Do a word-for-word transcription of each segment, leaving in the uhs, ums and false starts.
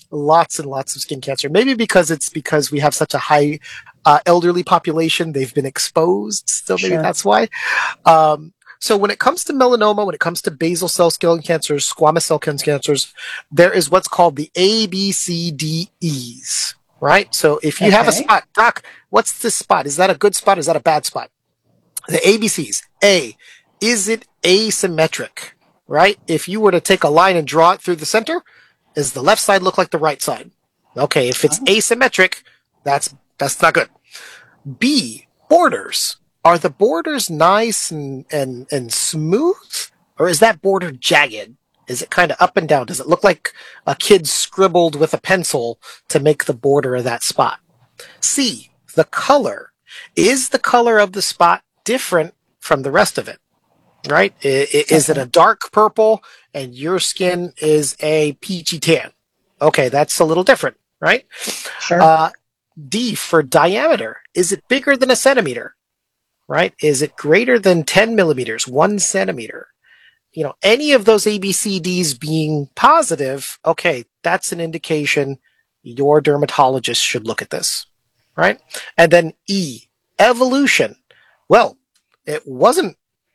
lots and lots of skin cancer. Maybe because it's because we have such a high uh, elderly population, they've been exposed. So maybe Sure. that's why. Um, so when it comes to melanoma, when it comes to basal cell skin cancers, squamous cell skin cancers, there is what's called the A, B, C, D, E's. Right. So if you have a Okay. spot, doc, what's this spot? Is that a good spot? Is that a bad spot? The A B Cs. A, is it asymmetric? Right? If you were to take a line and draw it through the center, does the left side look like the right side? Okay, if it's Oh. asymmetric, that's that's not good. B, borders. Are the borders nice and, and, and smooth? Or is that border jagged? Is it kind of up and down? Does it look like a kid scribbled with a pencil to make the border of that spot? C, the color. Is the color of the spot different from the rest of it? Right? Is it Okay. a dark purple and your skin is a peachy tan? Okay, that's a little different, right? Sure. Uh, D, for diameter. Is it bigger than a centimeter? Right? Is it greater than ten millimeters, one centimeter? You know, any of those A B C Ds being positive, okay, that's an indication your dermatologist should look at this, right? And then E, evolution. Well, it wasn't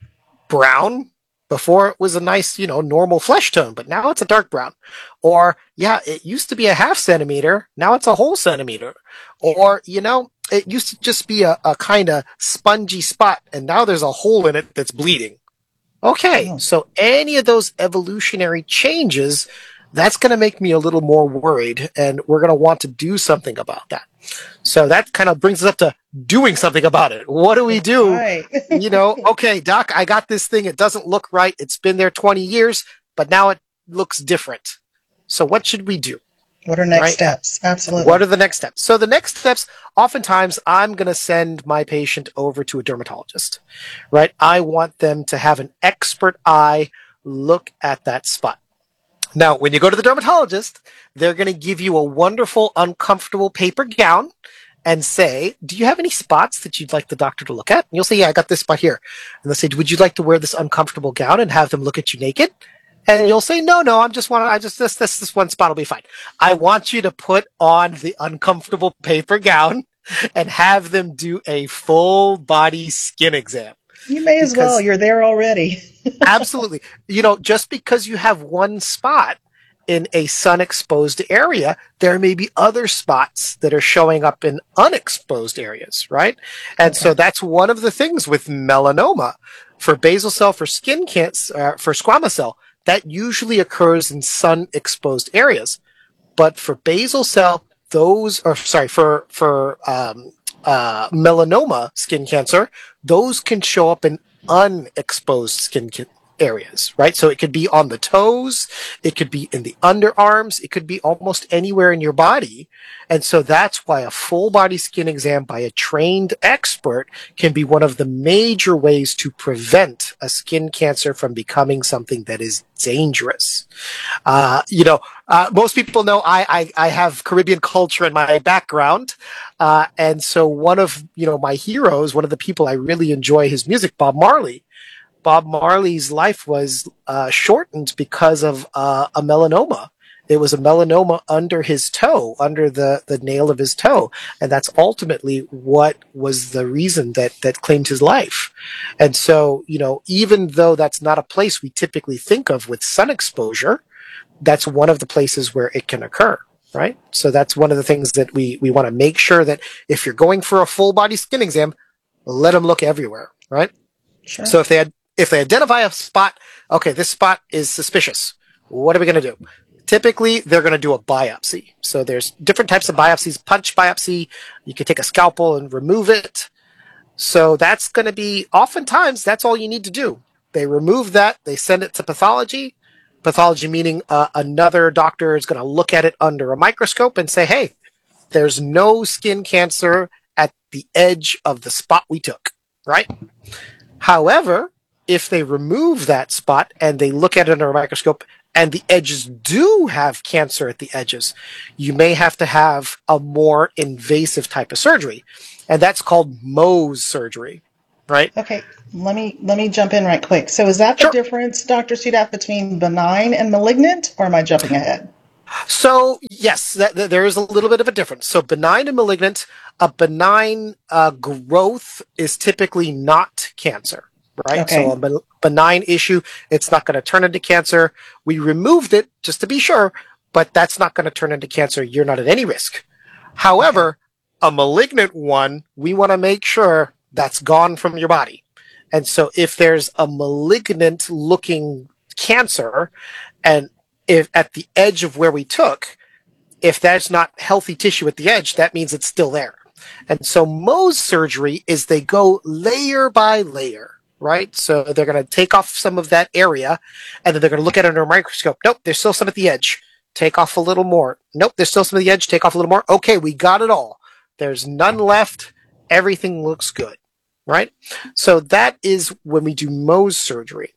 brown before, it was a nice, you know, normal flesh tone, but now it's a dark brown. Or, yeah, it used to be a half centimeter, now it's a whole centimeter. Or, you know, it used to just be a, a kind of spongy spot, and now there's a hole in it that's bleeding. Okay, Oh. so any of those evolutionary changes, that's going to make me a little more worried, and we're going to want to do something about that. So that kind of brings us up to doing something about it. What do we do? Right. You know, okay, doc, I got this thing. It doesn't look right. It's been there twenty years, but now it looks different. So what should we do? What are next Right? steps? What Absolutely. are the next steps? So the next steps, oftentimes I'm going to send my patient over to a dermatologist, right? I want them to have an expert eye look at that spot. Now, when you go to the dermatologist, they're going to give you a wonderful, uncomfortable paper gown and say, do you have any spots that you'd like the doctor to look at? And you'll say, yeah, I got this spot here. And they'll say, would you like to wear this uncomfortable gown and have them look at you naked? And you'll say, no, no, I'm just want I just this this this one spot will be fine. I want you to put on the uncomfortable paper gown and have them do a full body skin exam. You may as well. Because You're there already. absolutely, you know, just because you have one spot in a sun exposed area, there may be other spots that are showing up in unexposed areas, right? And Okay. so that's one of the things with melanoma. For basal cell, for skin cancer, uh, for squamous cell, that usually occurs in sun exposed areas. But for basal cell, those or sorry, for for um, uh, melanoma skin cancer, those can show up in unexposed skin ca- areas, right? So it could be on the toes, it could be in the underarms, it could be almost anywhere in your body. And so that's why a full body skin exam by a trained expert can be one of the major ways to prevent a skin cancer from becoming something that is dangerous. Uh, you know, uh, most people know I, I, I have Caribbean culture in my background. Uh, and so one of, you know, my heroes, one of the people I really enjoy his music, Bob Marley. Bob Marley's life was uh, shortened because of uh, a melanoma. It was a melanoma under his toe, under the, the nail of his toe. And that's ultimately what was the reason that, that claimed his life. And so, you know, even though that's not a place we typically think of with sun exposure, that's one of the places where it can occur, right? So that's one of the things that we, we want to make sure that if you're going for a full body skin exam, let them look everywhere, right? Sure. So if they had, if they identify a spot, okay, this spot is suspicious. What are we going to do? Typically, they're going to do a biopsy. So there's different types of biopsies. Punch biopsy, you can take a scalpel and remove it. So that's going to be, oftentimes, that's all you need to do. They remove that, they send it to pathology. Pathology meaning uh, another doctor is going to look at it under a microscope and say, hey, there's no skin cancer at the edge of the spot we took, right? However, if they remove that spot and they look at it under a microscope and the edges do have cancer at the edges, you may have to have a more invasive type of surgery. And that's called Mohs surgery, right? Okay. Let me let me jump in right quick. So is that the Sure. difference, doctor Sudat, between benign and malignant, or am I jumping ahead? So Yes, that, that there is a little bit of a difference. So benign and malignant, a benign uh, growth is typically not cancer, right? So Okay. a benign issue, it's not going to turn into cancer. We removed it just to be sure, but that's not going to turn into cancer. You're not at any risk. Okay. However, a malignant one, we want to make sure that's gone from your body. And so if there's a malignant looking cancer, and if at the edge of where we took, if that's not healthy tissue at the edge, that means it's still there. And so Mohs surgery is they go layer by layer, right? So they're going to take off some of that area, and then they're going to look at it under a microscope. Nope, there's still some at the edge. Take off a little more. Nope, there's still some at the edge. Take off a little more. Okay, we got it all. There's none left. Everything looks good, right? So that is when we do Mohs surgery.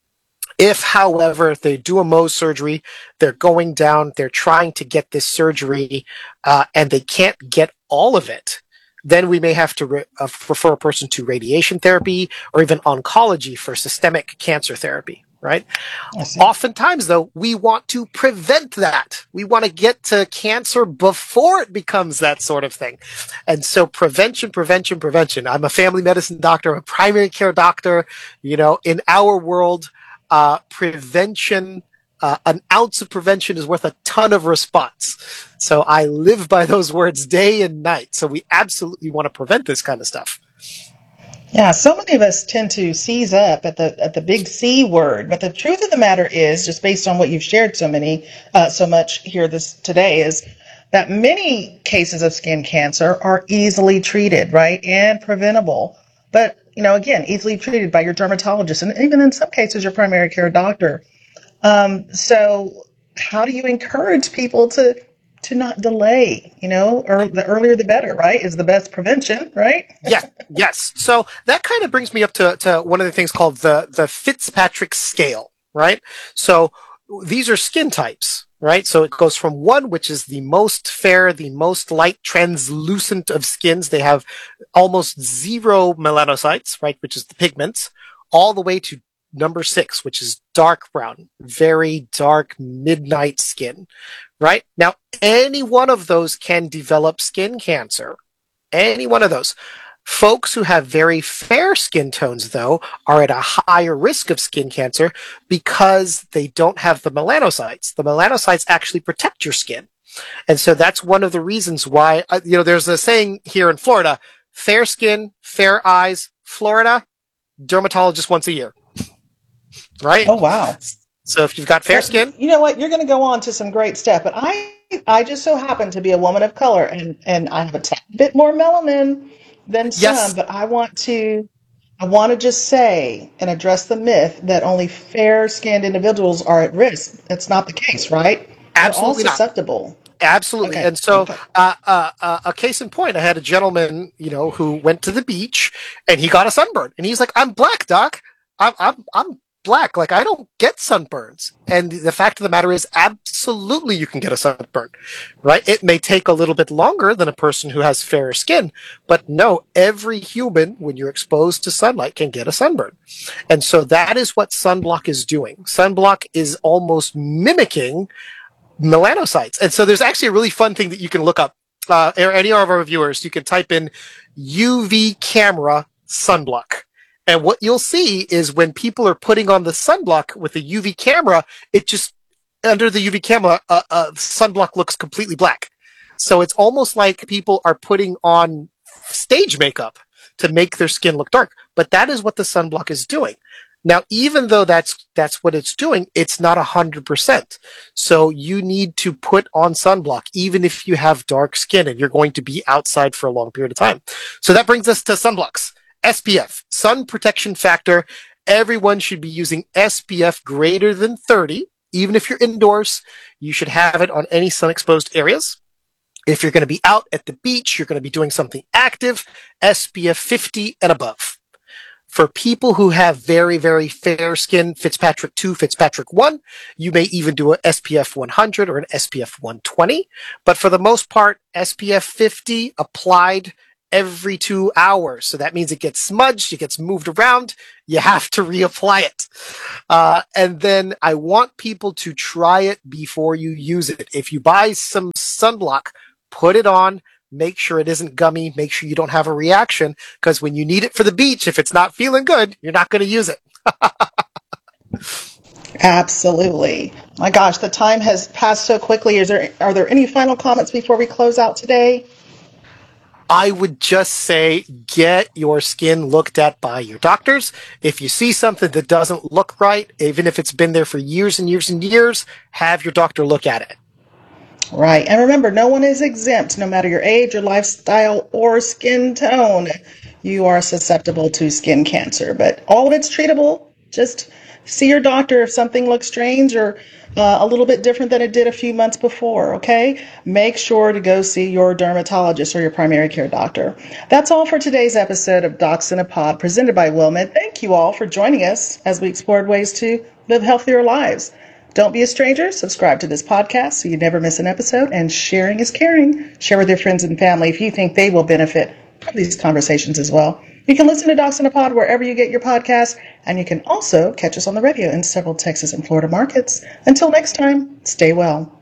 If, however, they do a Mohs surgery, they're going down, they're trying to get this surgery, uh, and they can't get all of it, then we may have to re- uh, refer a person to radiation therapy or even oncology for systemic cancer therapy, right? Oftentimes, though, we want to prevent that. We want to get to cancer before it becomes that sort of thing. And so prevention, prevention, prevention. I'm a family medicine doctor, a primary care doctor. You know, in our world, Uh, prevention, uh, an ounce of prevention is worth a ton of response. So I live by those words day and night. So we absolutely want to prevent this kind of stuff. Yeah, so many of us tend to seize up at the at the big C word, but the truth of the matter is, just based on what you've shared so many, uh, so much here this today, is that many cases of skin cancer are easily treated, right, and preventable. But you know, again, easily treated by your dermatologist, and even in some cases, your primary care doctor. Um, so, how do you encourage people to to not delay? You know, or the earlier the better, right? Is the best prevention, right? Yeah, yes. So that kind of brings me up to, to one of the things called the, the Fitzpatrick scale, right? So these are skin types, right? So it goes from one, which is the most fair, the most light translucent of skins. They have almost zero melanocytes, right? Which is the pigments, all the way to number six, which is dark brown, very dark midnight skin, right? Now, any one of those can develop skin cancer. Any one of those. Folks who have very fair skin tones, though, are at a higher risk of skin cancer because they don't have the melanocytes. The melanocytes actually protect your skin. And so that's one of the reasons why, uh, you know, there's a saying here in Florida, fair skin, fair eyes, Florida, dermatologist once a year. Right? Oh, wow. So if you've got fair skin, you know what, you're going to go on to some great stuff, but I I just so happen to be a woman of color, and and I have a tad bit more melanin than some, yes, but I want to I want to just say and address the myth that only fair-skinned individuals are at risk. That's not the case, right? We're all absolutely not. susceptible. Absolutely. Okay. And so, Okay. uh, uh, uh, a case in point, I had a gentleman, you know, who went to the beach and he got a sunburn, and he's like, "I'm black, doc. I'm, I'm, I'm black. Like, I don't get sunburns." And the fact of the matter is, absolutely, you can get a sunburn, right? It may take a little bit longer than a person who has fairer skin, but no, every human, when you're exposed to sunlight, can get a sunburn. And so that is what sunblock is doing. Sunblock is almost mimicking melanocytes. And so there's actually a really fun thing that you can look up. Uh, any of our viewers, you can type in U V camera sunblock. And what you'll see is when people are putting on the sunblock with a U V camera, it just, under the U V camera, uh, uh, sunblock looks completely black. So it's almost like people are putting on stage makeup to make their skin look dark. But that is what the sunblock is doing. Now, even though that's that's what it's doing, it's not one hundred percent. So you need to put on sunblock, even if you have dark skin and you're going to be outside for a long period of time. So that brings us to sunblocks. S P F, sun protection factor. Everyone should be using S P F greater than thirty. Even if you're indoors, you should have it on any sun-exposed areas. If you're going to be out at the beach, you're going to be doing something active, S P F fifty and above. For people who have very, very fair skin, Fitzpatrick two, Fitzpatrick one, you may even do a S P F one hundred or an S P F one twenty. But for the most part, S P F fifty applied every two hours. So that means it gets smudged, it gets moved around, you have to reapply it. Uh, and then I want people to try it before you use it. If you buy some sunblock, put it on, make sure it isn't gummy, make sure you don't have a reaction, because when you need it for the beach, if it's not feeling good, you're not going to use it. Absolutely. My gosh, the time has passed so quickly. Is there are there any final comments before we close out today? I would just say get your skin looked at by your doctors. If you see something that doesn't look right, even if it's been there for years and years and years, have your doctor look at it. Right. And remember, no one is exempt, no matter your age, your lifestyle, or skin tone. You are susceptible to skin cancer, but all of it's treatable. Just see your doctor if something looks strange or uh, a little bit different than it did a few months before, okay? Make sure to go see your dermatologist or your primary care doctor. That's all for today's episode of Docs in a Pod, presented by WellMed. Thank you all for joining us as we explored ways to live healthier lives. Don't be a stranger. Subscribe to this podcast so you never miss an episode. And sharing is caring. Share with your friends and family if you think they will benefit from these conversations as well. You can listen to Docs in a Pod wherever you get your podcasts, and you can also catch us on the radio in several Texas and Florida markets. Until next time, stay well.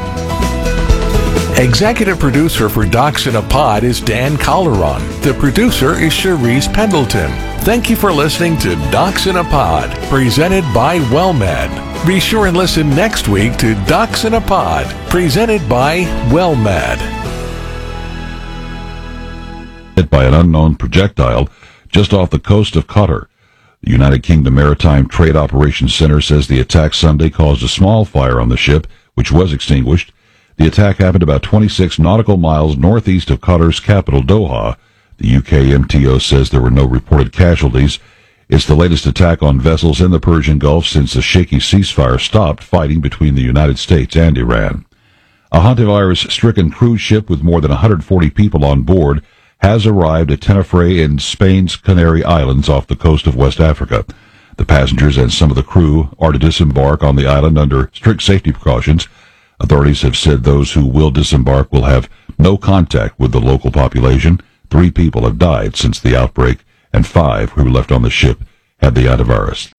Executive producer for Docs in a Pod is Dan Calderon. The producer is Cherise Pendleton. Thank you for listening to Docs in a Pod, presented by WellMed. Be sure and listen next week to Docs in a Pod, presented by WellMed. Hit by an unknown projectile just off the coast of Qatar. The United Kingdom Maritime Trade Operations Center says the attack Sunday caused a small fire on the ship, which was extinguished. The attack happened about twenty-six nautical miles northeast of Qatar's capital, Doha. The U K M T O says there were no reported casualties. It's the latest attack on vessels in the Persian Gulf since a shaky ceasefire stopped fighting between the United States and Iran. A hantavirus-stricken cruise ship with more than one hundred forty people on board has arrived at Tenerife in Spain's Canary Islands off the coast of West Africa. The passengers and some of the crew are to disembark on the island under strict safety precautions. Authorities have said those who will disembark will have no contact with the local population. Three people have died since the outbreak, and five who were left on the ship had the hantavirus.